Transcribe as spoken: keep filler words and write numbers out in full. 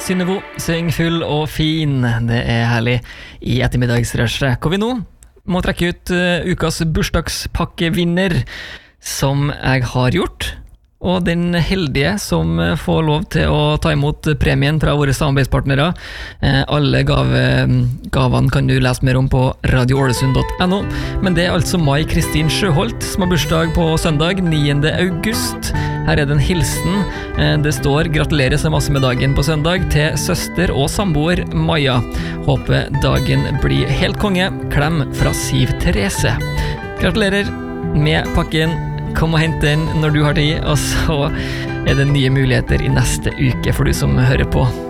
Synnøve, syng full og fin. Det er herlig i ettermiddagsrushet, hvor vi nå må trekke ut uh, ukas bursdagspakkevinner, som jeg har gjort. Og den heldige som får lov til å ta imot premien fra våre samarbeidspartnere. Eh, alle gave, gavene kan du lese mer om på radio ålesund punktum no. Men det er altså Mai Kristin Sjøholt som har bursdag på søndag niende august. Her er det en hilsen. Eh, det står gratulerer så masse med dagen på søndag til søster og samboer Maja. Håper dagen blir helt konge. Klem fra Siv Therese. Gratulerer med pakken. Kom og hent den når du har tid, og så er det nye muligheter i neste uke for du som hører på.